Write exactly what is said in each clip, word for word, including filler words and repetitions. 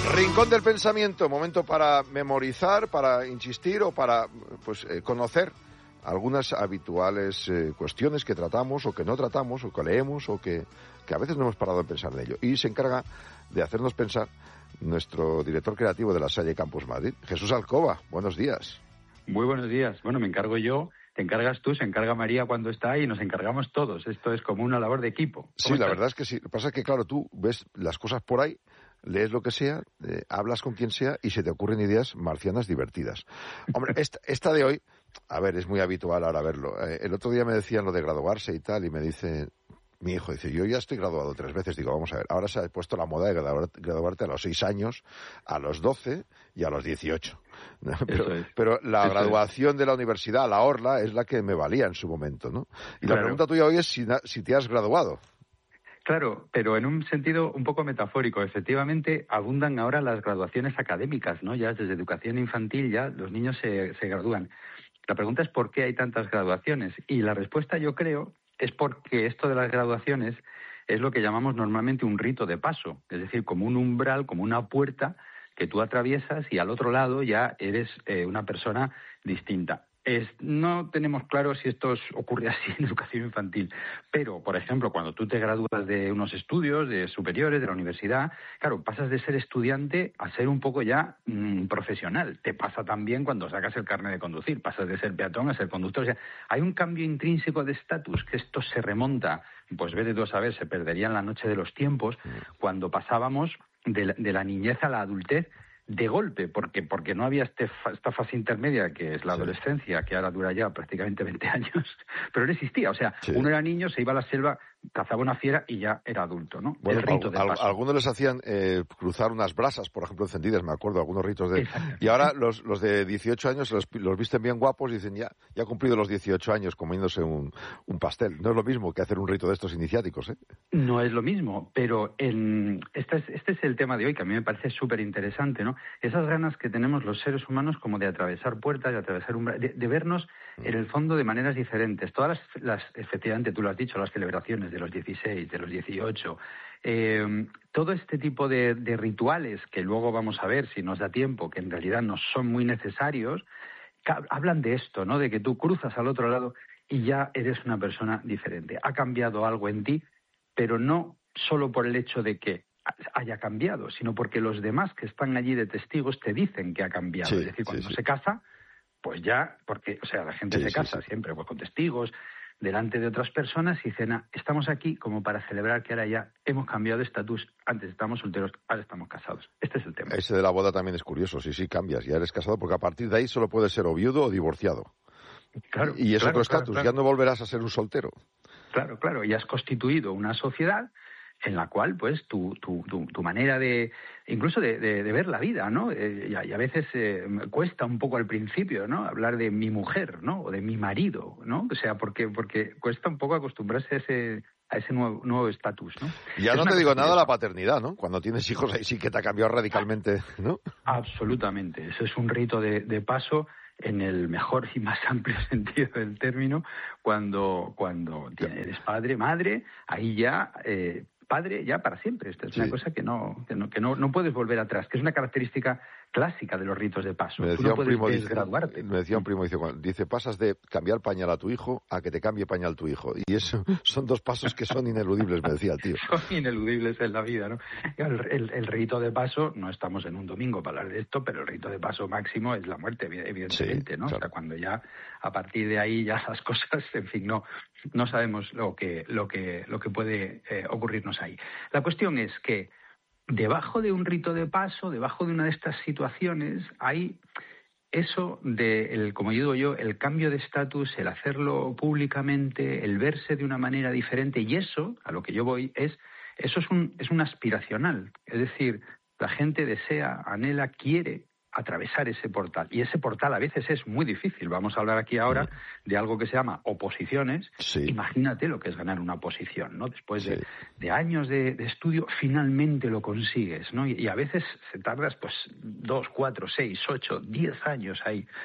Rincón del pensamiento, momento para memorizar, para insistir o para pues eh, conocer algunas habituales eh, cuestiones que tratamos o que no tratamos o que leemos o que, que a veces no hemos parado de pensar en ello. Y se encarga de hacernos pensar nuestro director creativo de la Salle Campus Madrid, Jesús Alcoba. Buenos días. Muy buenos días. Bueno, me encargo yo, te encargas tú, se encarga María cuando está y nos encargamos todos. Esto es como una labor de equipo. Sí, la verdad es que sí. Lo que pasa es que, claro, tú ves las cosas por ahí, lees lo que sea, eh, hablas con quien sea y se te ocurren ideas marcianas divertidas. Hombre, esta, esta de hoy, a ver, es muy habitual ahora verlo. Eh, el otro día me decían lo de graduarse y tal, y me dice mi hijo, dice, yo ya estoy graduado tres veces. Digo, vamos a ver, ahora se ha puesto la moda de graduarte, graduarte a los seis años, a los doce y a los dieciocho. Pero, es. pero la Eso graduación es. de la universidad, la orla, es la que me valía en su momento, ¿no? Y claro. La pregunta tuya hoy es si, si te has graduado. Claro, pero en un sentido un poco metafórico. Efectivamente, abundan ahora las graduaciones académicas, ¿no? Ya desde educación infantil ya los niños se, se gradúan. La pregunta es por qué hay tantas graduaciones. Y la respuesta, yo creo, es porque esto de las graduaciones es lo que llamamos normalmente un rito de paso. Es decir, como un umbral, como una puerta que tú atraviesas y al otro lado ya eres eh, una persona distinta. Es, no tenemos claro si esto ocurre así en educación infantil, pero, por ejemplo, cuando tú te gradúas de unos estudios de superiores, de la universidad, claro, pasas de ser estudiante a ser un poco ya mmm, profesional. Te pasa también cuando sacas el carnet de conducir, pasas de ser peatón a ser conductor. O sea, hay un cambio intrínseco de estatus, que esto se remonta, pues vete tú a saber, se perdería en la noche de los tiempos, cuando pasábamos de la, de la niñez a la adultez, de golpe, porque porque no había este fa, esta fase intermedia que es la sí. adolescencia, que ahora dura ya prácticamente veinte años, pero no existía. O sea, sí. uno era niño, se iba a la selva, cazaba una fiera y ya era adulto, ¿no? Bueno, el rito al, del paso. Algunos les hacían eh, cruzar unas brasas, por ejemplo, encendidas, me acuerdo, algunos ritos de... Y ahora los, los de dieciocho años los, los visten bien guapos y dicen, ya ya ha cumplido los dieciocho años comiéndose un, un pastel. No es lo mismo que hacer un rito de estos iniciáticos, ¿eh? No es lo mismo, pero en, este, es, este es el tema de hoy, que a mí me parece súper interesante, ¿no? Esas ganas que tenemos los seres humanos como de atravesar puertas, de atravesar umbrales, de, de vernos en el fondo de maneras diferentes. Todas las, las, efectivamente, tú lo has dicho, las celebraciones de los dieciséis, de los dieciocho, eh, todo este tipo de, de rituales que luego vamos a ver si nos da tiempo, que en realidad no son muy necesarios, hablan de esto, ¿no? De que tú cruzas al otro lado y ya eres una persona diferente. Ha cambiado algo en ti, pero no solo por el hecho de que haya cambiado, sino porque los demás que están allí de testigos te dicen que ha cambiado. Sí, es decir, cuando sí, sí. se casa, pues ya, porque, o sea, la gente sí, se casa sí, sí. siempre pues, con testigos, delante de otras personas y dicen, ah, estamos aquí como para celebrar que ahora ya hemos cambiado de estatus, antes estábamos solteros, ahora estamos casados. Este es el tema. Ese de la boda también es curioso, sí, sí, cambias, ya eres casado, porque a partir de ahí solo puedes ser o viudo o divorciado. Claro, y es claro, otro estatus, claro, claro. Ya no volverás a ser un soltero. Claro, claro, y has constituido una sociedad en la cual, pues, tu, tu, tu, tu manera de, incluso de, de, de ver la vida, ¿no? Eh, y, a, y a veces eh, cuesta un poco al principio, ¿no? Hablar de mi mujer, ¿no? O de mi marido, ¿no? O sea, porque porque cuesta un poco acostumbrarse a ese a ese nuevo nuevo estatus, ¿no? Ya no te digo nada de la paternidad, ¿no? Cuando tienes hijos ahí sí que te ha cambiado radicalmente, ¿no? Absolutamente, eso es un rito de, de paso en el mejor y más amplio sentido del término, cuando cuando eres padre, madre, ahí ya eh, padre ya para siempre. Esta es sí. una cosa que no que no que no, no puedes volver atrás, que es una característica clásica de los ritos de paso. Me decía Tú no un puedes primo, desgraduarte. Dice, me decía un primo, dice, dice, pasas de cambiar pañal a tu hijo a que te cambie pañal tu hijo. Y eso son dos pasos que son ineludibles, me decía el tío. Son ineludibles en la vida, ¿no? El, el, el rito de paso, no estamos en un domingo para hablar de esto, pero el rito de paso máximo es la muerte, evidentemente, sí, ¿no? Claro. O sea, cuando ya, a partir de ahí, ya las cosas, en fin, no, no sabemos lo que, lo que, lo que puede eh, ocurrirnos ahí. La cuestión es que debajo de un rito de paso, debajo de una de estas situaciones, hay eso de, el, como digo yo, el cambio de estatus, el hacerlo públicamente, el verse de una manera diferente, y eso, a lo que yo voy, es eso es un, es un aspiracional. Es decir, la gente desea, anhela, quiere atravesar ese portal. Y ese portal a veces es muy difícil. Vamos a hablar aquí ahora sí. de algo que se llama oposiciones. Sí. Imagínate lo que es ganar una oposición, ¿no? Después sí. de, de años de, de estudio, finalmente lo consigues, ¿no? Y, y a veces se tardas, pues, dos, cuatro, seis, ocho, diez años ahí.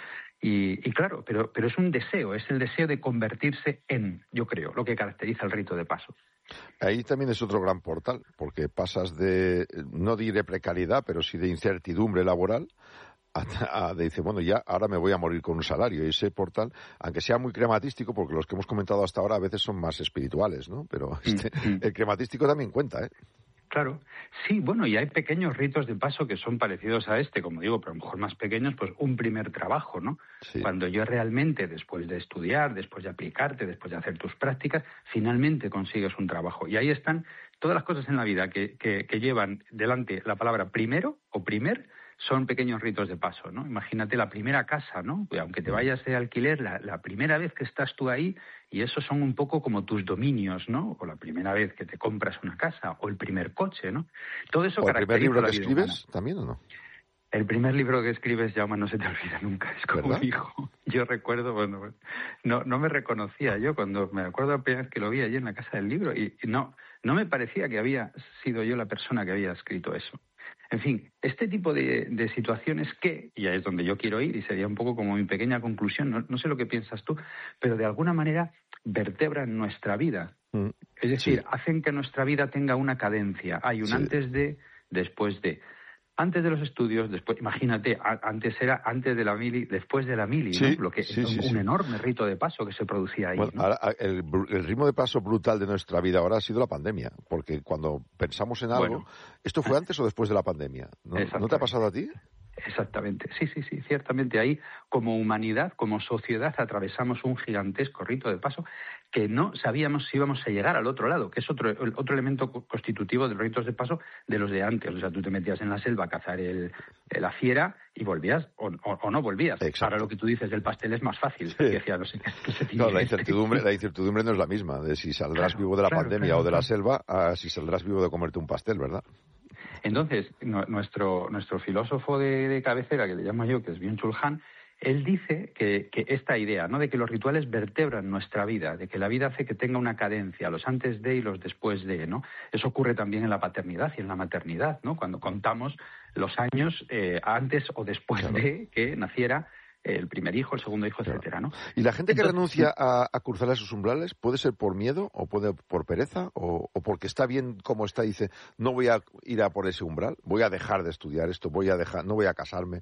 Y, y claro, pero, pero es un deseo, es el deseo de convertirse en, yo creo, lo que caracteriza el rito de paso. Ahí también es otro gran portal, porque pasas de, no diré precariedad, pero sí de incertidumbre laboral, a, a, dice, bueno, ya ahora me voy a morir con un salario. Y ese portal, aunque sea muy crematístico, porque los que hemos comentado hasta ahora a veces son más espirituales, ¿no? Pero este, mm-hmm. el crematístico también cuenta, ¿eh? Claro, sí, bueno, y hay pequeños ritos de paso que son parecidos a este, como digo, pero a lo mejor más pequeños, pues un primer trabajo, ¿no? Sí. Cuando yo realmente, después de estudiar, después de aplicarte, después de hacer tus prácticas, finalmente consigues un trabajo. Y ahí están todas las cosas en la vida que, que, que llevan delante la palabra primero o primer, son pequeños ritos de paso, ¿no? Imagínate la primera casa, ¿no? Aunque te vayas de alquiler, la, la primera vez que estás tú ahí, y esos son un poco como tus dominios, ¿no? O la primera vez que te compras una casa, o el primer coche, ¿no? Todo eso ¿O el primer libro que escribes humana. también o no? El primer libro que escribes, Jaume, no se te olvida nunca, es como ¿verdad? un hijo. Yo recuerdo, bueno, no, no me reconocía yo cuando me acuerdo la primera vez que lo vi allí en la casa del libro, y, y no, no me parecía que había sido yo la persona que había escrito eso. En fin, este tipo de, de situaciones que, y ahí es donde yo quiero ir, y sería un poco como mi pequeña conclusión, no, no sé lo que piensas tú, pero de alguna manera vertebran nuestra vida. Mm, es decir, sí. hacen que nuestra vida tenga una cadencia. Hay un sí. antes de, después de. Antes de los estudios, después, imagínate, a, antes era antes de la mili, después de la mili, sí, ¿no? Lo que sí, un, sí, un sí. enorme rito de paso que se producía ahí. Bueno, ¿no? ahora, el, el ritmo de paso brutal de nuestra vida ahora ha sido la pandemia, porque cuando pensamos en algo, bueno, ¿esto fue antes o después de la pandemia? ¿No, ¿no te ha pasado a ti? Exactamente, sí, sí, sí, ciertamente ahí como humanidad, como sociedad atravesamos un gigantesco rito de paso que no sabíamos si íbamos a llegar al otro lado, que es otro otro elemento constitutivo de los ritos de paso de los de antes. O sea, tú te metías en la selva a cazar el, la fiera y volvías o, o, o no volvías. Exacto. Ahora lo que tú dices del pastel es más fácil. Sí. Decía, no sé, que se no, la incertidumbre, la incertidumbre no es la misma, de si saldrás claro, vivo de la claro, pandemia claro, o de claro. la selva a si saldrás vivo de comerte un pastel, ¿verdad? Entonces, no, nuestro, nuestro filósofo de, de cabecera, que le llamo yo, que es Byung-Chul Han, él dice que, que esta idea, ¿no?, de que los rituales vertebran nuestra vida, de que la vida hace que tenga una cadencia, los antes de y los después de, ¿no? Eso ocurre también en la paternidad y en la maternidad, ¿no? Cuando contamos los años eh, antes o después claro. de que naciera el primer hijo, el segundo hijo, claro. etcétera, ¿no? ¿Y la gente que Entonces, renuncia a, a cruzar esos umbrales puede ser por miedo o puede por pereza o, o porque está bien como está, dice, no voy a ir a por ese umbral, voy a dejar de estudiar esto, voy a dejar, no voy a casarme?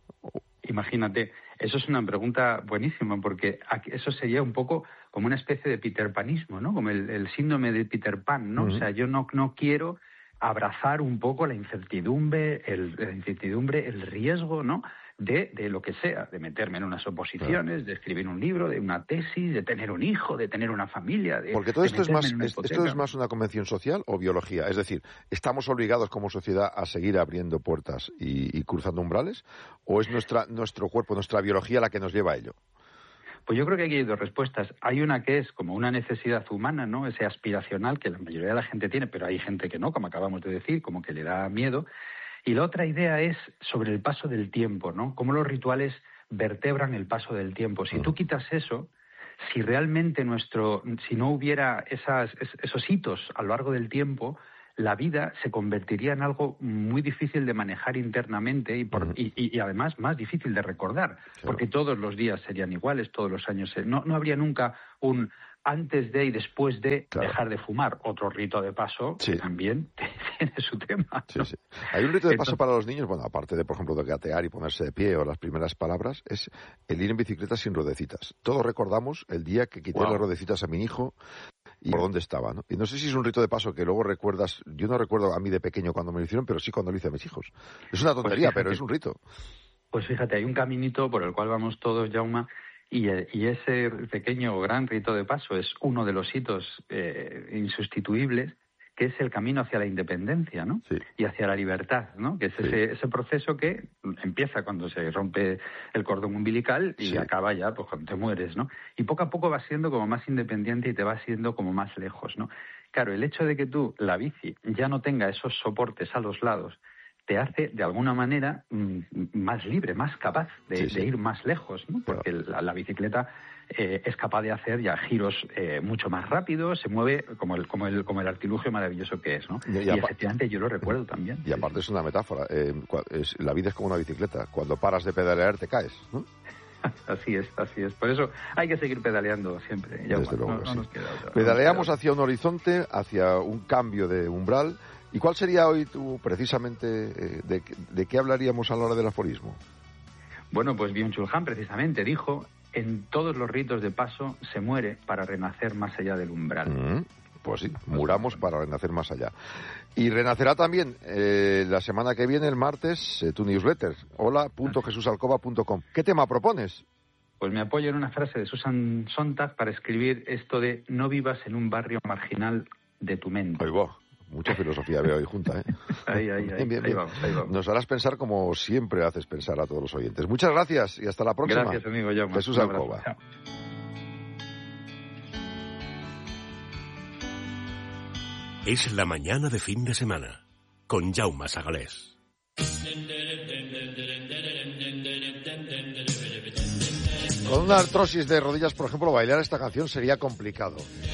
Imagínate, eso es una pregunta buenísima porque eso sería un poco como una especie de Peter Panismo, ¿no? Como el, el síndrome de Peter Pan, ¿no? Uh-huh. O sea, yo no, no quiero abrazar un poco la incertidumbre, el, la incertidumbre, el riesgo, ¿no?, de, de lo que sea, de meterme en unas oposiciones, claro. de escribir un libro, de una tesis, de tener un hijo, de tener una familia. De, Porque todo esto es más, es, hipoteca. esto es más una convención social o biología. Es decir, ¿estamos obligados como sociedad a seguir abriendo puertas y, y cruzando umbrales? ¿O es nuestra, nuestro cuerpo, nuestra biología la que nos lleva a ello? Pues yo creo que aquí hay dos respuestas. Hay una que es como una necesidad humana, ¿no?, ese aspiracional que la mayoría de la gente tiene, pero hay gente que no, como acabamos de decir, como que le da miedo. Y la otra idea es sobre el paso del tiempo, ¿no? Cómo los rituales vertebran el paso del tiempo. Si tú quitas eso, si realmente nuestro, si no hubiera esas, esos hitos a lo largo del tiempo, la vida se convertiría en algo muy difícil de manejar internamente y, por, uh-huh. y, y, y además más difícil de recordar, claro. porque todos los días serían iguales, todos los años. No, no habría nunca un antes de y después de claro. dejar de fumar, otro rito de paso sí. que también tiene su tema, ¿no? Sí, sí. Hay un rito de paso Entonces, para los niños, bueno, aparte de, por ejemplo, de gatear y ponerse de pie o las primeras palabras, es el ir en bicicleta sin ruedecitas. Todos recordamos el día que quité wow. las ruedecitas a mi hijo y por dónde estaba, ¿no? Y no sé si es un rito de paso que luego recuerdas, yo no recuerdo a mí de pequeño cuando me lo hicieron, pero sí cuando lo hice a mis hijos. Es una tontería, pues fíjate, pero es un rito. Pues fíjate, hay un caminito por el cual vamos todos, Jaume, y, y ese pequeño o gran rito de paso es uno de los hitos eh, insustituibles, que es el camino hacia la independencia, ¿no? Sí. Y hacia la libertad, ¿no? Que es sí. ese, ese proceso que empieza cuando se rompe el cordón umbilical y sí. acaba ya pues cuando te mueres, ¿no? Y poco a poco vas siendo como más independiente y te vas siendo como más lejos, ¿no? Claro, el hecho de que tú, la bici, ya no tenga esos soportes a los lados, te hace, de alguna manera, más libre, más capaz de, sí, sí. de ir más lejos, ¿no? Porque claro. la, la bicicleta eh, es capaz de hacer ya giros eh, mucho más rápidos, se mueve como el, como el, como el artilugio maravilloso que es, ¿no? Y, y, y efectivamente yo lo recuerdo también. Y aparte es una metáfora, eh, es, la vida es como una bicicleta, cuando paras de pedalear te caes, ¿no? Así es, así es. Por eso hay que seguir pedaleando siempre. Ya, Desde bueno, luego, no, sí. no nos queda otra, Pedaleamos no hacia un horizonte, hacia un cambio de umbral. ¿Y cuál sería hoy tú, precisamente, eh, de, de qué hablaríamos a la hora del aforismo? Bueno, pues Byung-Chul Han precisamente dijo: en todos los ritos de paso se muere para renacer más allá del umbral. Mm, pues sí, muramos para renacer más allá. Y renacerá también eh, la semana que viene, el martes, eh, tu newsletter, hola punto jesús alcoba punto com. ¿Qué tema propones? Pues me apoyo en una frase de Susan Sontag para escribir esto de: no vivas en un barrio marginal de tu mente. Oigo, mucha filosofía veo ahí junta, ¿eh? Ahí, ahí, ahí, bien, bien, ahí bien. vamos, ahí vamos. Nos harás pensar como siempre haces pensar a todos los oyentes. Muchas gracias y hasta la próxima. Gracias, amigo Jaume. Jesús Un abrazo. Alcoba. Chao. Es la mañana de fin de semana, con Jaume Sagalés. Con una artrosis de rodillas, por ejemplo, bailar esta canción sería complicado.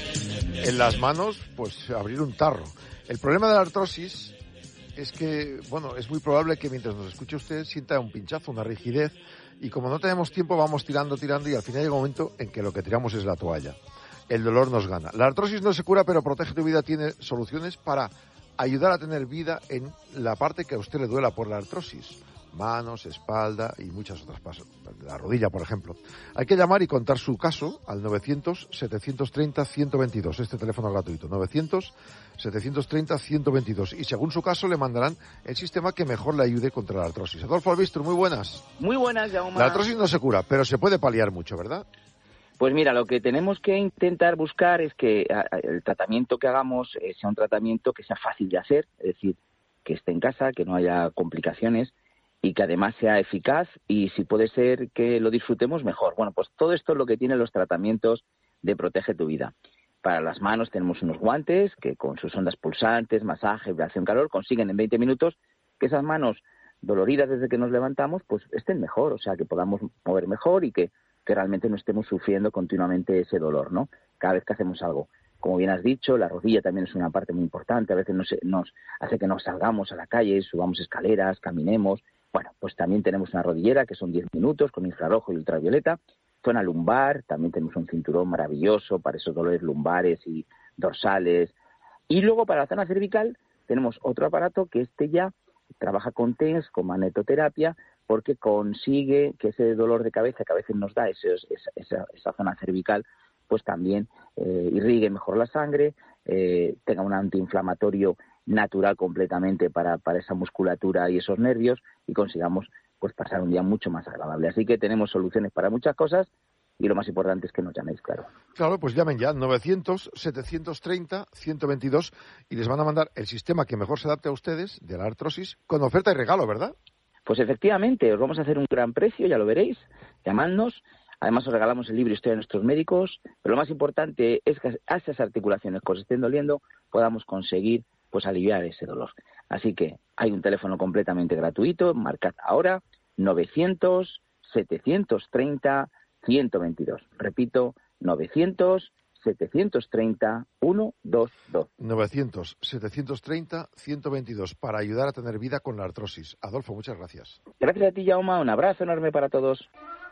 En las manos, pues abrir un tarro. El problema de la artrosis es que, bueno, es muy probable que mientras nos escuche usted sienta un pinchazo, una rigidez, y como no tenemos tiempo vamos tirando, tirando, y al final llega un momento en que lo que tiramos es la toalla. El dolor nos gana. La artrosis no se cura, pero Protege tu Vida tiene soluciones para ayudar a tener vida en la parte que a usted le duela por la artrosis. Manos, espalda y muchas otras pasos. La rodilla, por ejemplo. Hay que llamar y contar su caso al novecientos, setecientos treinta, ciento veintidós. Este teléfono gratuito. novecientos, setecientos treinta, ciento veintidós. Y según su caso le mandarán el sistema que mejor le ayude contra la artrosis. Adolfo Albistro, muy buenas. Muy buenas, Jaume. La artrosis no se cura, pero se puede paliar mucho, ¿verdad? Pues mira, lo que tenemos que intentar buscar es que el tratamiento que hagamos sea un tratamiento que sea fácil de hacer, es decir, que esté en casa, que no haya complicaciones y que además sea eficaz, y si puede ser que lo disfrutemos, mejor. Bueno, pues todo esto es lo que tienen los tratamientos de Protege tu Vida. Para las manos tenemos unos guantes que con sus ondas pulsantes, masaje, vibración, calor, consiguen en veinte minutos que esas manos doloridas desde que nos levantamos pues estén mejor, o sea, que podamos mover mejor y que que realmente no estemos sufriendo continuamente ese dolor, ¿no? Cada vez que hacemos algo. Como bien has dicho, la rodilla también es una parte muy importante. A veces nos, nos hace que nos salgamos a la calle, subamos escaleras, caminemos. Bueno, pues también tenemos una rodillera que son diez minutos con infrarrojo y ultravioleta. Zona lumbar, también tenemos un cinturón maravilloso para esos dolores lumbares y dorsales. Y luego para la zona cervical tenemos otro aparato que este ya trabaja con T E N S, con magnetoterapia, porque consigue que ese dolor de cabeza que a veces nos da ese, esa, esa, esa zona cervical, pues también eh, irrigue mejor la sangre, eh, tenga un antiinflamatorio natural completamente para, para esa musculatura y esos nervios, y consigamos pues pasar un día mucho más agradable. Así que tenemos soluciones para muchas cosas, y lo más importante es que nos llaméis, claro. Claro, pues llamen ya, novecientos, setecientos treinta, ciento veintidós, y les van a mandar el sistema que mejor se adapte a ustedes, de la artrosis, con oferta y regalo, ¿verdad? Pues efectivamente, os vamos a hacer un gran precio, ya lo veréis, llamadnos. Además os regalamos el libro Historia de nuestros médicos, pero lo más importante es que a esas articulaciones que os estén doliendo podamos conseguir pues aliviar ese dolor. Así que hay un teléfono completamente gratuito, marcad ahora, novecientos, setecientos treinta, ciento veintidós. Repito, novecientos, setecientos treinta, ciento veintidós. novecientos, setecientos treinta, ciento veintidós, para ayudar a tener vida con la artrosis. Adolfo, muchas gracias. Gracias a ti, Jaume, un abrazo enorme para todos.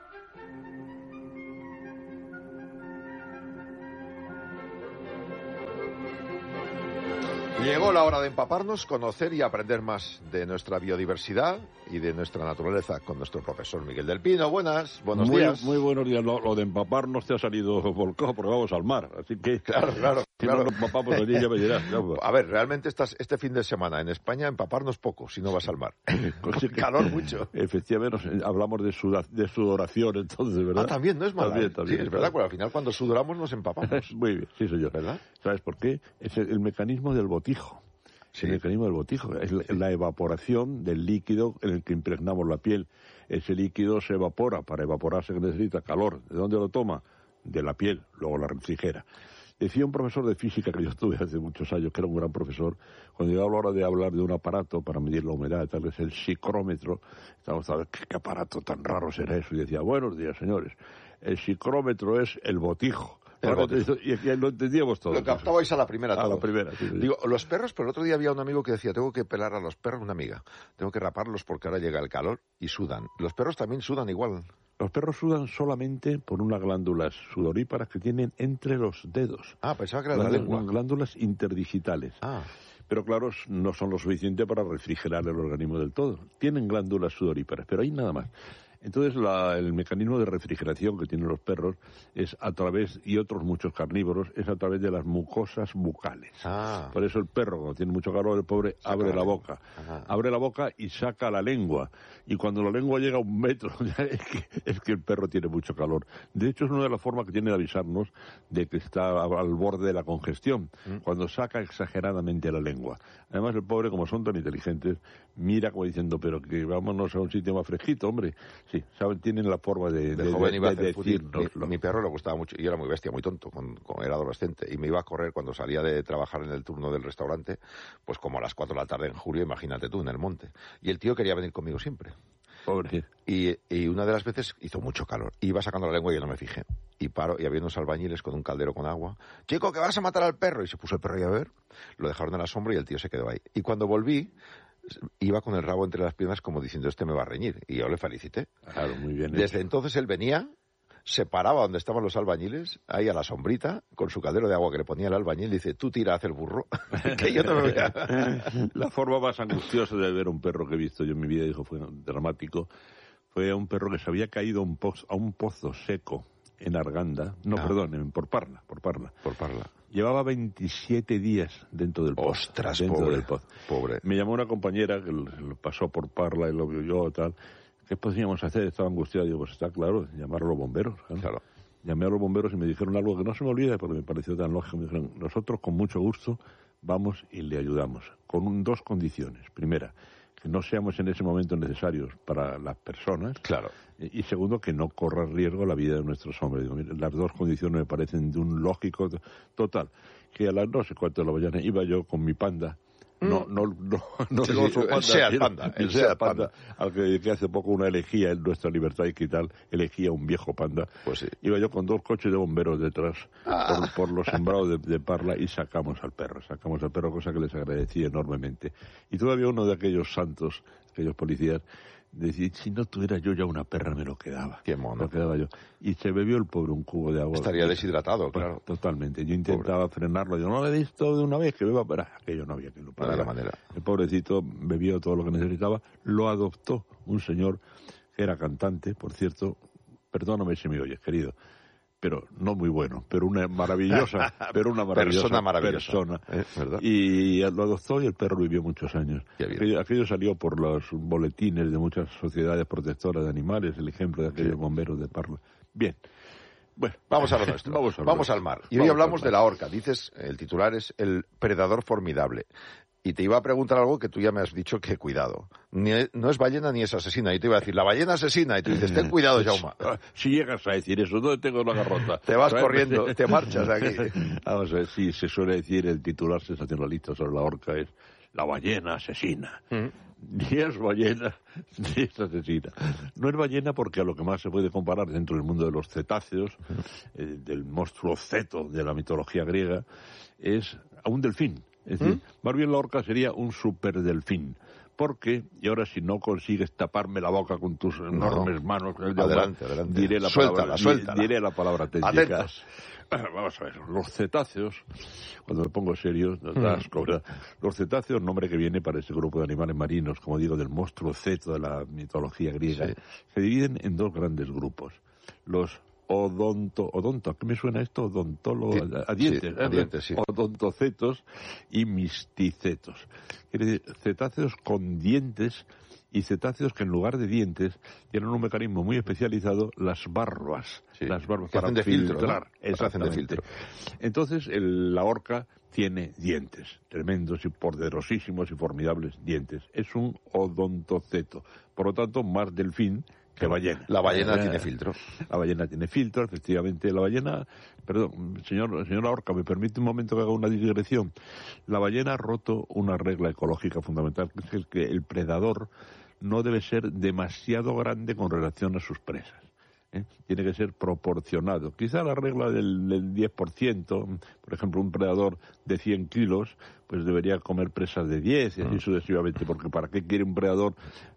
Llegó la hora de empaparnos, conocer y aprender más de nuestra biodiversidad y de nuestra naturaleza con nuestro profesor Miguel del Pino. Buenas, buenos muy, días. Muy buenos días. Lo, lo de empaparnos te ha salido volcado porque vamos al mar. Así que, claro, claro. Si claro. no nos empapamos allí, ya me dirás. Ya, pues. A ver, realmente estás, este fin de semana en España empaparnos poco si no vas al mar. Con calor mucho. Efectivamente, hablamos de, suda, de sudoración entonces, ¿verdad? Ah, también, no es malo. También, también, sí, es verdad, porque al final cuando sudoramos nos empapamos. Muy bien, sí, soy yo. ¿Verdad? ¿Sabes por qué? Es el, el mecanismo del botijo. Sí. El mecanismo del botijo es la, la evaporación del líquido en el que impregnamos la piel. Ese líquido se evapora. Para evaporarse necesita calor. ¿De dónde lo toma? De la piel, luego la refrigera. Decía un profesor de física que yo tuve hace muchos años, que era un gran profesor, cuando llegaba la hora de hablar de un aparato para medir la humedad, tal vez el psicrómetro, estábamos a ver ¿qué, qué aparato tan raro será eso? Y decía, buenos días, señores, el psicrómetro es el botijo. Y, y lo entendíamos todos. Lo captabais a la primera. A todos. la primera, sí, sí. Digo, los perros, pero el otro día había un amigo que decía, tengo que pelar a los perros, una amiga, tengo que raparlos porque ahora llega el calor y sudan. ¿Los perros también sudan igual? Los perros sudan solamente por unas glándulas sudoríparas que tienen entre los dedos. Ah, pensaba que era de la lengua. Glándulas interdigitales. Ah. Pero claro, no son lo suficiente para refrigerar el organismo del todo. Tienen glándulas sudoríparas, pero ahí nada más. Entonces, la, el mecanismo de refrigeración que tienen los perros es a través, y otros muchos carnívoros, es a través de las mucosas bucales. Ah. Por eso el perro, cuando tiene mucho calor, el pobre Saca abre la la lengua. boca. Ajá. Abre la boca y saca la lengua. Y cuando la lengua llega a un metro, es que, es que el perro tiene mucho calor. De hecho, es una de las formas que tiene de avisarnos de que está al borde de la congestión, mm. cuando saca exageradamente la lengua. Además, el pobre, como son tan inteligentes, mira como diciendo, pero que vámonos a un sitio más fresquito, hombre. Sí, saben, tienen la forma de, de, de joven de, iba a de hacer footing. decirnoslo. Mi, mi perro le gustaba mucho, y era muy bestia, muy tonto, cuando, cuando era adolescente, y me iba a correr cuando salía de trabajar en el turno del restaurante, pues como a las cuatro de la tarde en julio, imagínate tú, en el monte. Y el tío quería venir conmigo siempre. Pobre. Y, y una de las veces hizo mucho calor. Iba sacando la lengua y yo no me fijé. Y paro, y había unos albañiles con un caldero con agua. Chico, que vas a matar al perro. Y se puso el perro ahí a ver. Lo dejaron en la sombra y el tío se quedó ahí. Y cuando volví, iba con el rabo entre las piernas como diciendo, este me va a reñir. Y yo le felicité. Claro, muy bien. Desde hecho. entonces él venía, se paraba donde estaban los albañiles, ahí a la sombrita, con su caldero de agua que le ponía el albañil, y dice, tú tira a hacer burro, que yo no me voy a... La forma más angustiosa de ver un perro que he visto yo en mi vida, dijo, fue dramático, fue un perro que se había caído a un pozo, a un pozo seco en Arganda, no, ah. perdón, en, por Parla, por Parla. Por Parla. Llevaba veintisiete días dentro del pozo. Ostras, dentro pobre, del pozo. pobre. Me llamó una compañera que lo pasó por Parla y lo vio yo y tal. ¿Qué podríamos hacer? Estaba angustiado. Digo, pues está claro, llamar a los bomberos. Claro. Claro. Llamé a los bomberos y me dijeron algo que no se me olvida porque me pareció tan lógico. Me dijeron, nosotros con mucho gusto vamos y le ayudamos. Con un, dos condiciones. Primera, que no seamos en ese momento necesarios para las personas. Claro. Y segundo, que no corra riesgo la vida de nuestros hombres. Digo, mire, las dos condiciones me parecen de un lógico total. Que a las no sé cuánto de la mañana iba yo con mi panda. No, no, no, no sí, el otro panda, el Seat Panda, el Seat Panda, al que, que hace poco una elegía en Nuestra Libertad y tal, elegía un viejo panda. Pues sí. Iba yo con dos coches de bomberos detrás, ah. por, por los sembrados de, de Parla, y sacamos al perro, sacamos al perro, cosa que les agradecí enormemente. Y todavía uno de aquellos santos, aquellos policías, decía, si no tuviera yo ya una perra me lo quedaba. Qué mono. Lo quedaba yo. Y se bebió el pobre un cubo de agua. Estaría deshidratado, pues, claro. Totalmente. Yo intentaba pobre. frenarlo. Yo no le he visto de una vez que beba, pero aquello no había que lo parara. No de la manera. El pobrecito bebió todo lo que necesitaba. Lo adoptó un señor que era cantante, por cierto. Perdóname si me oyes, querido. Pero no muy bueno, pero una maravillosa, pero una maravillosa persona. Maravillosa. persona. ¿Eh? ¿Verdad? Y lo adoptó y el perro vivió muchos años. Aquello, aquello salió por los boletines de muchas sociedades protectoras de animales, el ejemplo de aquellos sí. bomberos de Parla. Bien. Bueno, vamos a lo nuestro. Vamos, a lo vamos nuestro. al mar. Y hoy hablamos de la orca. Dices, el titular es el predador formidable. Y te iba a preguntar algo que tú ya me has dicho que cuidado. Ni, no es ballena ni es asesina. Y te iba a decir, la ballena asesina. Y tú dices, ten cuidado, Jaume. Si llegas a decir eso, ¿dónde tengo la garrota? Te vas corriendo, te marchas de aquí. Vamos a ver, sí, se suele decir, el titular sensacionalista sobre la orca es la ballena asesina. ¿Mm? Ni es ballena, ni es asesina. No es ballena porque a lo que más se puede comparar dentro del mundo de los cetáceos, eh, del monstruo ceto de la mitología griega, es a un delfín. Es decir, ¿Mm? más bien la orca sería un superdelfín. Porque, y ahora si no consigues taparme la boca con tus enormes no. manos, adelante, adelante. Diré la suéltala, palabra, suéltala. Diré la palabra técnica. Atentos. Vamos a ver, los cetáceos, cuando me pongo serio, das cosas. Los cetáceos, nombre que viene para ese grupo de animales marinos, como digo, del monstruo ceto de la mitología griega, sí. se dividen en dos grandes grupos. Los odonto, odonto, ¿a qué me suena esto? Odontólogo, sí, a dientes, sí, a dientes sí. Odontocetos y misticetos. Quiere decir, cetáceos con dientes y cetáceos que en lugar de dientes tienen un mecanismo muy especializado, las barbas, sí, las barbas que para hacen de filtrar. Filtro, ¿no? Exactamente. Hacen de filtro. Entonces, el, la orca tiene dientes, tremendos y poderosísimos y formidables dientes. Es un odontoceto. Por lo tanto, más delfín que ballena. La ballena eh, tiene filtro. La ballena tiene filtro, efectivamente. La ballena, perdón, señor, señora Orca, ¿me permite un momento que haga una digresión? La ballena ha roto una regla ecológica fundamental, que es el que el predador no debe ser demasiado grande con relación a sus presas. ¿eh? Tiene que ser proporcionado. Quizá la regla del, del diez por ciento, por ejemplo, un predador de cien kilos, pues debería comer presas de diez y así sucesivamente, porque ¿para qué quiere un predador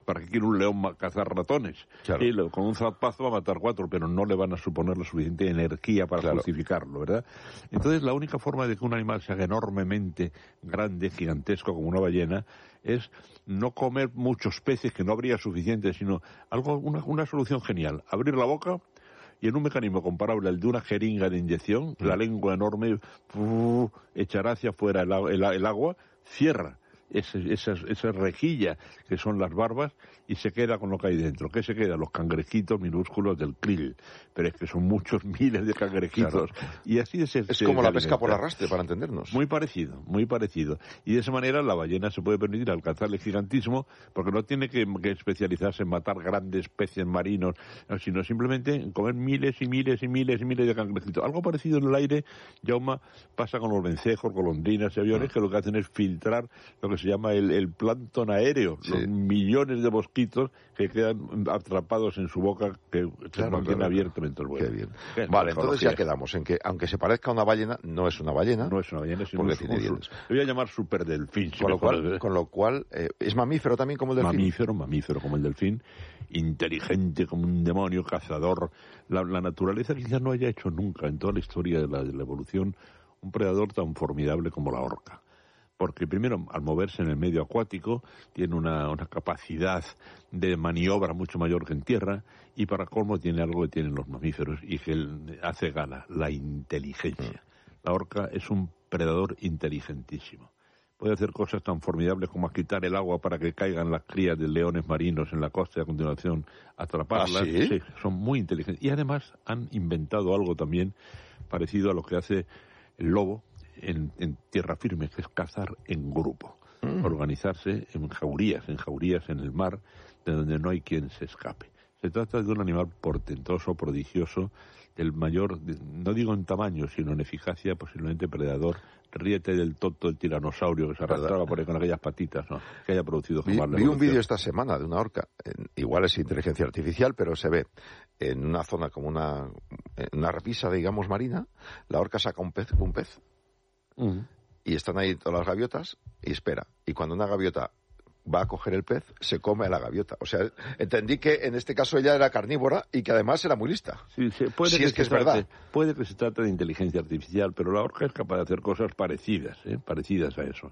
¿Para qué quiere un león cazar ratones? Claro. Sí, con un zarpazo va a matar cuatro, pero no le van a suponer la suficiente energía para claro. justificarlo, ¿verdad? Entonces, la única forma de que un animal se haga enormemente grande, gigantesco, como una ballena, es no comer muchos peces, que no habría suficiente, sino algo, una, una solución genial. Abrir la boca y en un mecanismo comparable al de una jeringa de inyección, mm. la lengua enorme uh, echará hacia afuera el, el, el agua, cierra ese, esa, esa rejilla que son las barbas y se queda con lo que hay dentro. ¿Qué se queda? Los cangrejitos minúsculos del krill. Pero es que son muchos miles de cangrejitos. Claro. Y así de ser, es como la pesca por arrastre, para entendernos. Muy parecido, muy parecido. Y de esa manera la ballena se puede permitir alcanzar el gigantismo porque no tiene que, que especializarse en matar grandes peces marinos, sino simplemente en comer miles y miles y miles y miles de cangrejitos. Algo parecido en el aire, Jaume, pasa con los vencejos, golondrinas y aviones, que lo que hacen es filtrar lo que se llama el, el plancton aéreo, sí. los millones de mosquitos que quedan atrapados en su boca, que claro, se mantiene claro, abiertamente el vuelo. Qué bien. ¿Qué vale, entonces ya quedamos en que, aunque se parezca a una ballena, no es una ballena. No es una ballena, sino porque un, tiene dientes. Le voy a llamar superdelfín. Si con, lo cual, con lo cual, eh, ¿es mamífero también como el delfín? Mamífero, mamífero como el delfín, inteligente como un demonio, cazador. La, la naturaleza quizás no haya hecho nunca en toda la historia de la, de la evolución un predador tan formidable como la orca. Porque primero, al moverse en el medio acuático, tiene una, una capacidad de maniobra mucho mayor que en tierra, y para colmo tiene algo que tienen los mamíferos y que hace gala, la inteligencia. La orca es un predador inteligentísimo. Puede hacer cosas tan formidables como quitar el agua para que caigan las crías de leones marinos en la costa y a continuación atraparlas. ¿Ah, sí? Sí, son muy inteligentes. Y además han inventado algo también parecido a lo que hace el lobo, En, en tierra firme, que es cazar en grupo, mm. organizarse en jaurías, en jaurías en el mar, de donde no hay quien se escape. Se trata de un animal portentoso, prodigioso, el mayor, no digo en tamaño, sino en eficacia, posiblemente predador. Ríete del tonto del tiranosaurio que se arrastraba por ahí con aquellas patitas, ¿no?, que haya producido jamás la Vi, vi un vídeo esta semana de una orca, en, igual es inteligencia artificial, pero se ve en una zona como una, una repisa, digamos, marina, la orca saca un pez, un pez, Uh-huh. y están ahí todas las gaviotas y espera, y cuando una gaviota va a coger el pez, se come a la gaviota. O sea, entendí que en este caso ella era carnívora y que además era muy lista. Sí, sí, puede si que es que es trate, verdad. Puede que se trate de inteligencia artificial, pero la orca es capaz de hacer cosas parecidas, ¿eh? parecidas a eso.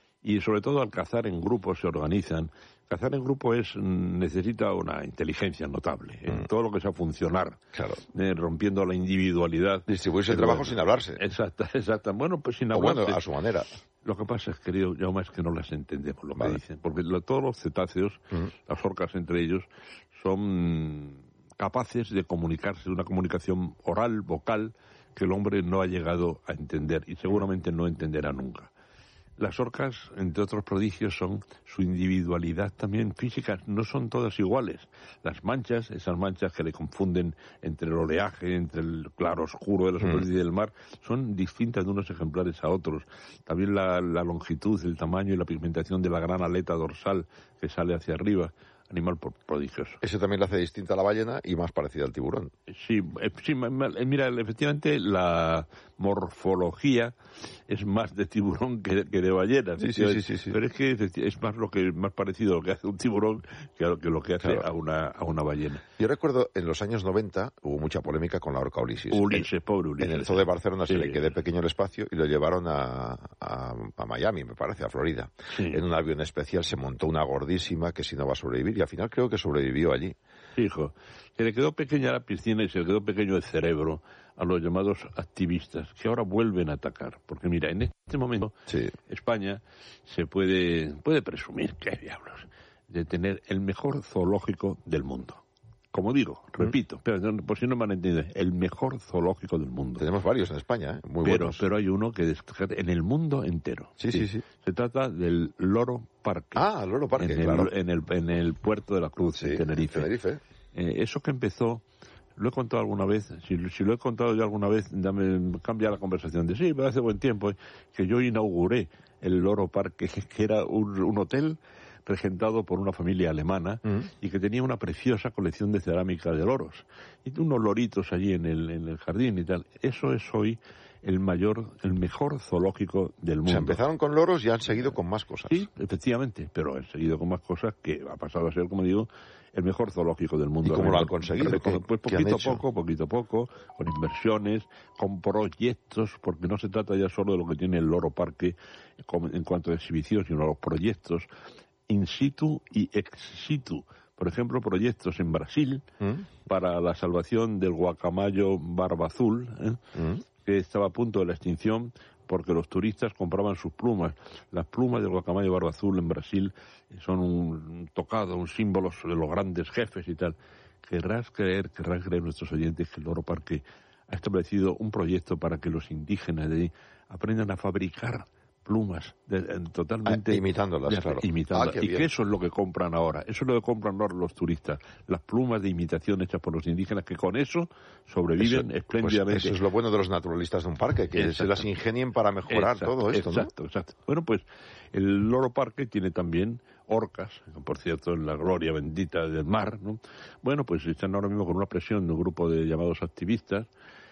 Y sobre todo al cazar en grupo se organizan. Cazar en grupo es necesita una inteligencia notable en mm. todo lo que sea funcionar, claro. eh, rompiendo la individualidad. Distribuirse el trabajo sin hablarse. Exacto, exacto. Bueno, pues sin hablarse. O bueno, a su manera. Lo que pasa es, querido Jaume, es que no las entendemos lo vale. que dicen. Porque lo, todos los cetáceos, mm. las orcas entre ellos, son capaces de comunicarse, de una comunicación oral, vocal, que el hombre no ha llegado a entender y seguramente no entenderá nunca. Las orcas, entre otros prodigios, son su individualidad también física. No son todas iguales. Las manchas, esas manchas que le confunden entre el oleaje, entre el claro oscuro de la superficie mm. del mar, son distintas de unos ejemplares a otros. También la, la longitud, el tamaño y la pigmentación de la gran aleta dorsal que sale hacia arriba. Animal prodigioso. Ese también lo hace distinta a la ballena y más parecida al tiburón. Sí, eh, sí, mira, efectivamente la morfología es más de tiburón que, que de ballena. Sí, sí, sí, sí, sí. Pero es que es más lo que más parecido a lo que hace un tiburón que a lo que, lo que hace claro. a, una, a una ballena. Yo recuerdo en los años noventa hubo mucha polémica con la orca Ulises. Ulises, en, pobre Ulises. En el zoo de Barcelona sí. se le quedó pequeño el espacio y lo llevaron a, a, a Miami, me parece, a Florida. Sí. En un avión especial se montó una gordísima que si no va a sobrevivir y al final creo que sobrevivió allí. Sí, hijo. Se le quedó pequeña la piscina y se le quedó pequeño el cerebro a los llamados activistas, que ahora vuelven a atacar. Porque mira, en este momento sí. España se puede, puede presumir, qué diablos, de tener el mejor zoológico del mundo. Como digo, repito, pero por si no me han entendido, el mejor zoológico del mundo. Tenemos varios en España, ¿eh? Muy pero, buenos. Pero hay uno que en el mundo entero. Sí, sí, sí. Se trata del Loro Parque. Ah, el Loro Parque, en el, claro. En el, en el puerto de la Cruz, sí, en Tenerife. Tenerife. Eh, eso que empezó, lo he contado alguna vez, si, si lo he contado yo alguna vez, dame, cambia la conversación de sí, pero hace buen tiempo, eh, que yo inauguré el Loro Parque, que era un, un hotel regentado por una familia alemana mm. y que tenía una preciosa colección de cerámica de loros. Y unos loritos allí en el, en el jardín y tal. Eso es hoy el mayor, el mejor zoológico del mundo. O sea, empezaron con loros y han seguido con más cosas. Sí, efectivamente, pero han seguido con más cosas que ha pasado a ser, como digo, el mejor zoológico del mundo. ¿Y cómo lo han conseguido? Pues, pues poquito a poco, poquito a poco, con inversiones, con proyectos, porque no se trata ya solo de lo que tiene el Loro Parque en cuanto a exhibición, sino los proyectos in situ y ex situ. Por ejemplo, proyectos en Brasil ¿Mm? para la salvación del guacamayo barba azul, ¿eh? ¿Mm? que estaba a punto de la extinción porque los turistas compraban sus plumas. Las plumas del guacamayo barba azul en Brasil son un tocado, un símbolo de los grandes jefes y tal. Querrás creer, querrán creer nuestros oyentes que el Loro Parque ha establecido un proyecto para que los indígenas de ahí aprendan a fabricar plumas de, de, totalmente... Ah, imitándolas, de, claro. Imitándolas. Ah, y bien. que eso es lo que compran ahora. Eso es lo que compran ahora los turistas. Las plumas de imitación hechas por los indígenas, que con eso sobreviven eso, espléndidamente. Pues eso es lo bueno de los naturalistas de un parque, que exacto. se las ingenien para mejorar exacto, todo esto, exacto, ¿no? Exacto, Bueno, pues el Loro Parque tiene también orcas, por cierto, en la gloria bendita del mar, ¿no? Bueno, pues están ahora mismo con una presión de un grupo de llamados activistas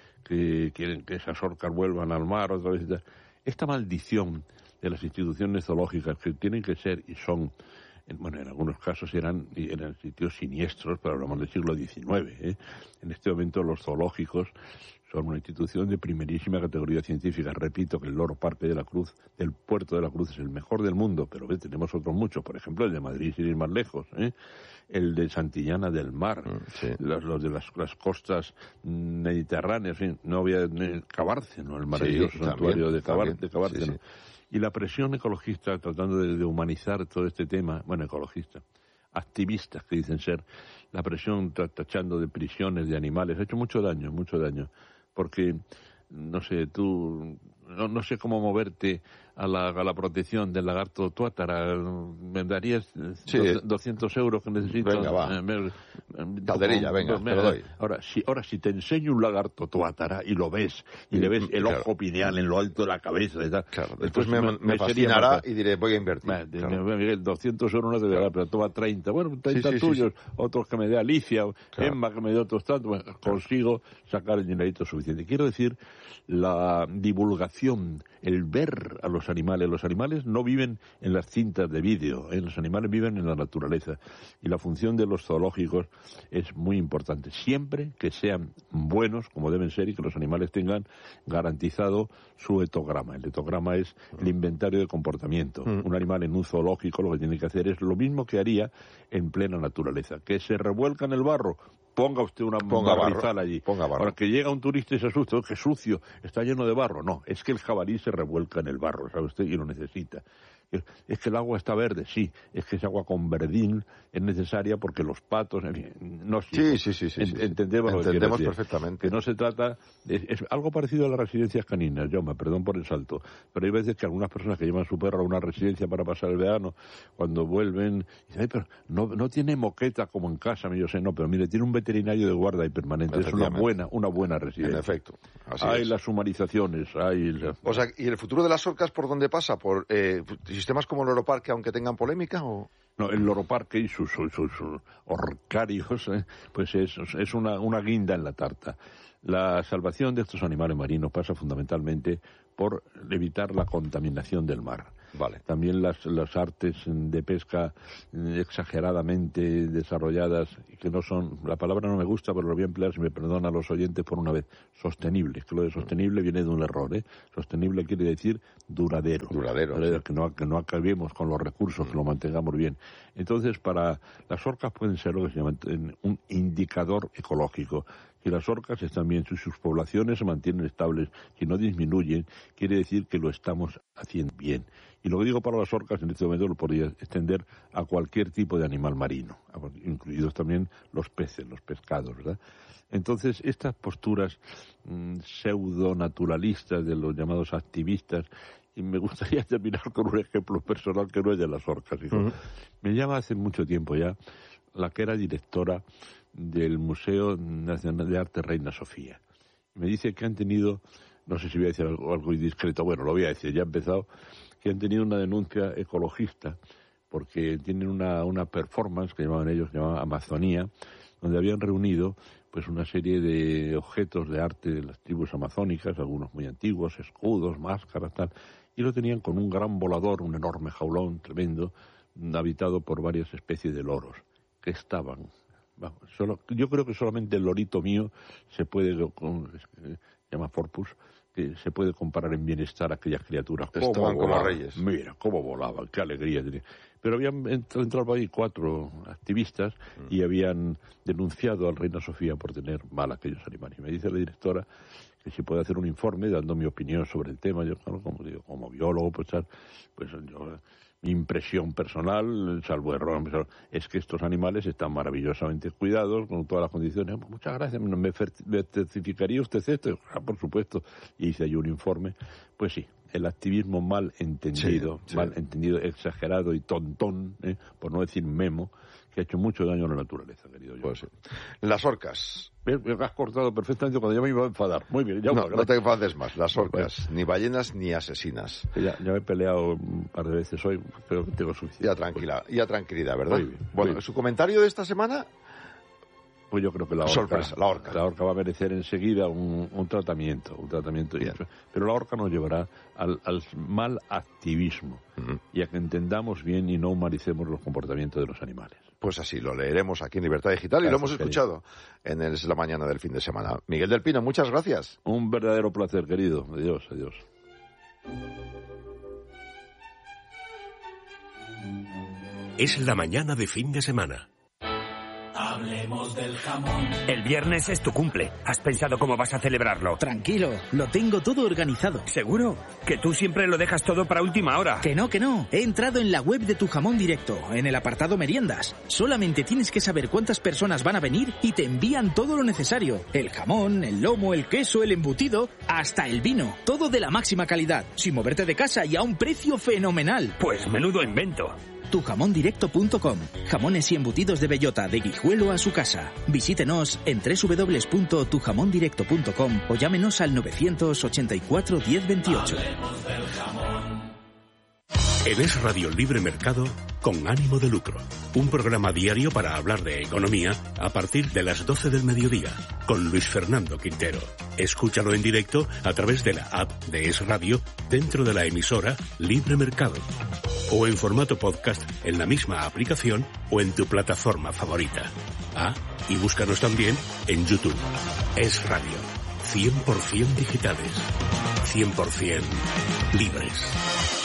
que quieren que esas orcas vuelvan al mar otra vez y tal. Esta maldición de las instituciones zoológicas que tienen que ser y son, bueno, en algunos casos eran, eran sitios siniestros, pero hablamos del siglo diecinueve. ¿eh? En este momento los zoológicos son una institución de primerísima categoría científica. Repito que el Loro Parque de la Cruz, del Puerto de la Cruz, es el mejor del mundo, pero ¿ves? Tenemos otros muchos, por ejemplo el de Madrid, sin ir más lejos, ¿eh? el de Santillana del Mar, sí. los, los de las, las costas mediterráneas, en fin, no había Cabárceno, el maravilloso sí, santuario también, de, Cabar, de Cabárceno. Sí, sí. Y la presión ecologista, tratando de, de humanizar todo este tema, bueno, ecologista, activistas que dicen ser, la presión tachando de prisiones de animales, ha hecho mucho daño, mucho daño, porque, no sé, tú, no, no sé cómo moverte a la, a la protección del lagarto tuátara. ¿Me darías sí. doscientos euros que necesito? Venga, va. Me, Calderilla, venga, me, te lo doy. Ahora si, ahora, si te enseño un lagarto tuátara y lo ves, y le ves el claro. ojo pineal en lo alto de la cabeza y tal. Claro, después me, me, me fascinará más, y diré, voy a invertir. Me, claro. Miguel, doscientos euros no te dará, pero toma treinta. Bueno, treinta sí, sí, tuyos, sí, sí. otros que me dé Alicia, claro. Emma que me dé otros tantos, bueno, claro. consigo sacar el dinerito suficiente. Quiero decir, la divulgación, el ver a los animales. Los animales no viven en las cintas de vídeo, ¿eh? Los animales viven en la naturaleza. Y la función de los zoológicos es muy importante. Siempre que sean buenos, como deben ser, y que los animales tengan garantizado su etograma. El etograma es el inventario de comportamiento. Mm. Un animal en un zoológico lo que tiene que hacer es lo mismo que haría en plena naturaleza. Que se revuelca en el barro, ponga usted una barrizal allí. Ponga barro. Ahora que llega un turista y se asusta, que sucio, está lleno de barro. No, es que el jabalí se revuelca en el barro, ¿sabe usted? Y lo necesita. Es que el agua está verde, sí. Es que esa agua con verdín es necesaria porque los patos, en fin, no sí, sí, sí, sí, en, sí. entendemos, lo entendemos que perfectamente. Que no se trata, es, es algo parecido a las residencias caninas, yo me perdón por el salto, pero hay veces que algunas personas que llevan a su perro a una residencia para pasar el verano, cuando vuelven, dicen, ay, pero no, no tiene moqueta como en casa, yo sé, no, pero mire, tiene un veterinario de guarda y permanente, es una buena, una buena residencia. En efecto. Así hay es. las humanizaciones, hay... La... O sea, ¿y el futuro de las orcas por dónde pasa? ¿Por eh, sistemas como el Loro Parque, aunque tengan polémica, o...? No, el Loro Parque y sus, sus, sus orcarios, eh, pues es, es una, una guinda en la tarta. La salvación de estos animales marinos pasa fundamentalmente por evitar la contaminación del mar. Vale. También las, las artes de pesca exageradamente desarrolladas, que no son, la palabra no me gusta, pero lo voy a emplear, si me perdonan los oyentes por una vez, sostenible, que lo de sostenible viene de un error, ¿eh? Sostenible quiere decir duradero. Duradero. duradero sí. Que no, que no acabemos con los recursos, que lo mantengamos bien. Entonces, para las orcas pueden ser lo que se llama un indicador ecológico. Si las orcas están bien, si sus poblaciones se mantienen estables, si no disminuyen, quiere decir que lo estamos haciendo bien. Y lo que digo para las orcas en este momento lo podría extender a cualquier tipo de animal marino, incluidos también los peces, los pescados, ¿verdad? Entonces, estas posturas mmm, pseudo-naturalistas de los llamados activistas, y me gustaría terminar con un ejemplo personal que no es de las orcas, hijo. Uh-huh. Me llama hace mucho tiempo ya la que era directora del Museo Nacional de Arte Reina Sofía. Me dice que han tenido, no sé si voy a decir algo, algo indiscreto, bueno, lo voy a decir, ya he empezado, que han tenido una denuncia ecologista porque tienen una, una performance que llamaban ellos, que llamaban Amazonía, donde habían reunido pues una serie de objetos de arte de las tribus amazónicas, algunos muy antiguos, escudos, máscaras, tal, y lo tenían con un gran volador, un enorme jaulón tremendo, habitado por varias especies de loros, que estaban... Vamos, solo, yo creo que solamente el lorito mío se puede, con, se llama Forpus, que se puede comparar en bienestar a aquellas criaturas. Estaban como reyes. Mira, cómo volaban, qué alegría tenía. Pero habían entrado ahí cuatro activistas mm. y habían denunciado al Reina Sofía por tener mal aquellos animales. Y me dice la directora que si puede hacer un informe dando mi opinión sobre el tema. Yo, claro, como digo, como biólogo, pues, pues yo... Mi impresión personal, salvo error, es que estos animales están maravillosamente cuidados, con todas las condiciones. Muchas gracias, ¿me, me certificaría usted esto? Ah, por supuesto. Y hice ahí un informe. Pues sí, el activismo mal entendido, sí, sí. mal entendido, exagerado y tontón, ¿eh? por no decir memo, que ha hecho mucho daño a la naturaleza, querido yo. Pues sí. Las orcas. Me, me has cortado perfectamente cuando ya me iba a enfadar. Muy bien, ya. No, no te enfades más. Las orcas, pues, ni ballenas ni asesinas. Ya, ya me he peleado un par de veces hoy, pero tengo suficiente. Ya tranquila, pues, ya tranquilidad, ¿verdad? Muy bien, muy bueno, bien. ¿Su comentario de esta semana? Pues yo creo que la orca, sorpresa, la orca. La orca va a merecer enseguida un, un tratamiento, un tratamiento. Bien. Pero la orca nos llevará al, al mal activismo uh-huh. y a que entendamos bien y no humanicemos los comportamientos de los animales. Pues así, lo leeremos aquí en Libertad Digital gracias, y lo hemos escuchado querido. en el, la mañana del fin de semana. Miguel del Pino, muchas gracias. Un verdadero placer, querido. Adiós, adiós. Es la mañana de fin de semana. Hablemos del jamón. El viernes es tu cumple. ¿Has pensado cómo vas a celebrarlo? Tranquilo, lo tengo todo organizado. ¿Seguro? Que tú siempre lo dejas todo para última hora. Que no, que no. He entrado en la web de Tu Jamón Directo, en el apartado meriendas. Solamente tienes que saber cuántas personas van a venir y te envían todo lo necesario. El jamón, el lomo, el queso, el embutido, hasta el vino. Todo de la máxima calidad, sin moverte de casa y a un precio fenomenal. Pues menudo invento. tu jamón directo punto com. Jamones y embutidos de bellota, de Guijuelo a su casa. Visítenos en doble u doble u doble u punto tu jamón directo punto com o llámenos al novecientos ochenta y cuatro diez veintiocho. En Es Radio Libre Mercado, con ánimo de lucro. Un programa diario para hablar de economía a partir de las doce del mediodía, con Luis Fernando Quintero. Escúchalo en directo a través de la app de Es Radio dentro de la emisora Libre Mercado. O en formato podcast en la misma aplicación o en tu plataforma favorita. Ah, y búscanos también en YouTube. Es Radio. cien por ciento digitales. cien por ciento libres.